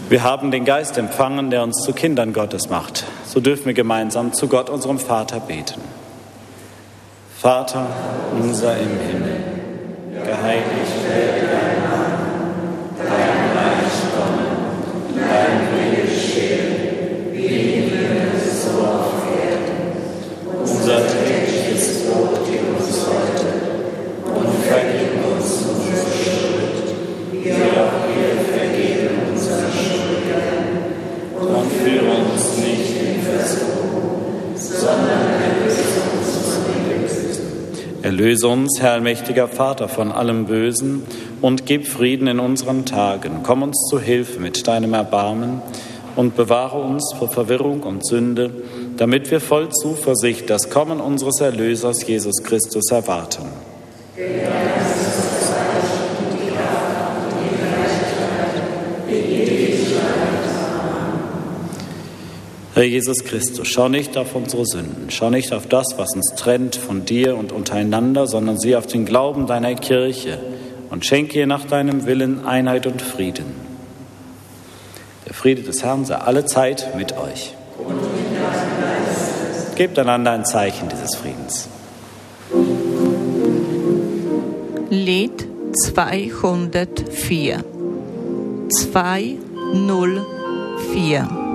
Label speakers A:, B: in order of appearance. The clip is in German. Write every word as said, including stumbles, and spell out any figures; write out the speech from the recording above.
A: Wir haben den Geist empfangen, der uns zu Kindern Gottes macht. So dürfen wir gemeinsam zu Gott, unserem Vater, beten. Vater unser im Himmel, geheiligt werde dein Name, dein Reich komme, dein Wille geschehe, wie im Himmel so auf Erden. Unser tägliches Brot gib uns heute und vergib uns unsere Schuld, wie auch wir vergeben unseren Schuldigern. Und führe uns nicht in Versuchung, sondern erlöse uns von dem Bösen. Erlöse uns, Herr allmächtiger Vater, von allem Bösen und gib Frieden in unseren Tagen. Komm uns zu Hilfe mit deinem Erbarmen und bewahre uns vor Verwirrung und Sünde, damit wir voll Zuversicht das Kommen unseres Erlösers Jesus Christus erwarten. Herr Jesus Christus, schau nicht auf unsere Sünden, schau nicht auf das, was uns trennt von dir und untereinander, sondern sieh auf den Glauben deiner Kirche und schenke ihr nach deinem Willen Einheit und Frieden. Der Friede des Herrn sei alle Zeit mit euch. Gebt einander ein Zeichen dieses Friedens.
B: Lied zweihundertvier. zweihundertvier.